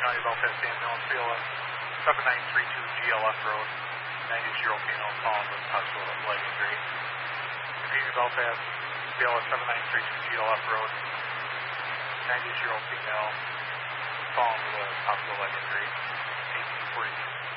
County Belfast Ambulance, BLS 7932 GLF Road, 90-year-old female calling with possible leg injury. Community Belfast, BLS 7932 GLF Road, 90-year-old female calling with a possible leg injury, 1842.